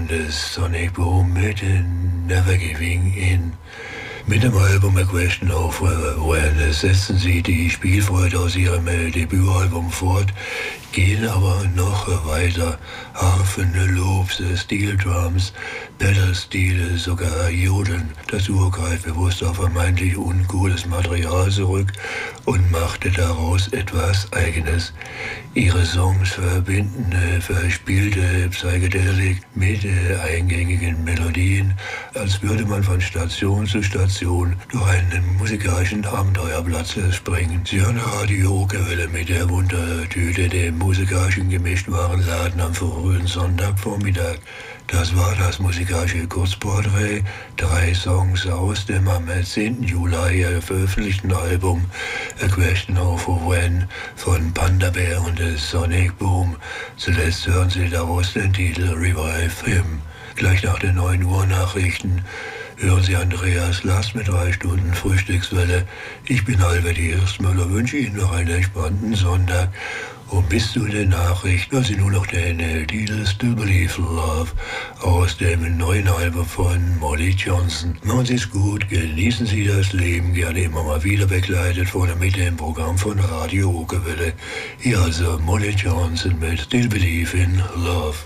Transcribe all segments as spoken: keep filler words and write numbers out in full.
und das Sonic Boom mit Never Giving In. Mit dem Album A Question of Awareness setzen sie die Spielfreude aus ihrem Debütalbum fort, gehen aber noch weiter. Harfen, Loops, Steel Drums, Pedal-Stile, sogar Jodeln. Das Duo greift bewusst auf vermeintlich uncooles Material zurück und machte daraus etwas Eigenes. Ihre Songs verbinden äh, verspielte Psychedelik mit äh, eingängigen Melodien, als würde man von Station zu Station durch einen musikalischen Abenteuerplatz springen. Sie hören Radio Okerwelle mit der Wundertüte, dem musikalischen Gemischtwarenladen am frühen Sonntagvormittag. Das war das musikalische Kurzporträt. Drei Songs aus dem am zehnten Juli veröffentlichten Album A Question of When von Panda Bear und Sonic Boom. Zuletzt hören Sie daraus den Titel Revive Him. Gleich nach den neun Uhr Nachrichten hören Sie Andreas Last mit drei Stunden Frühstückswelle. Ich bin Albert Hirschmüller, wünsche Ihnen noch einen entspannten Sonntag. Und bis zu den Nachrichten hören Sie nur noch den äh, Titel Still Believe Love aus dem neuen Album von Molly Johnson. Machen Sie es gut, genießen Sie das Leben, gerne immer mal wieder begleitet von der Mitte im Programm von Radio Okerwelle. Hier also Molly Johnson mit Still Believe in Love.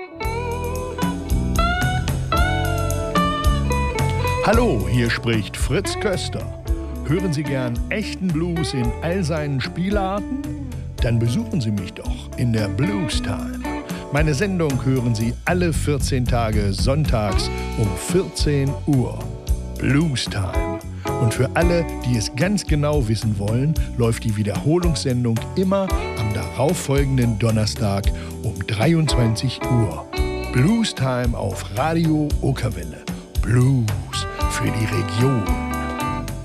Hallo, hier spricht Fritz Köster. Hören Sie gern echten Blues in all seinen Spielarten? Dann besuchen Sie mich doch in der Blues Time. Meine Sendung hören Sie alle vierzehn Tage sonntags um vierzehn Uhr. Blues Time. Und für alle, die es ganz genau wissen wollen, läuft die Wiederholungssendung immer am darauffolgenden Donnerstag um dreiundzwanzig Uhr. Blues Time auf Radio Okerwelle. Blues für die Region.